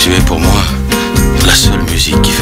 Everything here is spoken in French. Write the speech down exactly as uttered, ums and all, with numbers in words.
Tu es pour moi la seule musique qui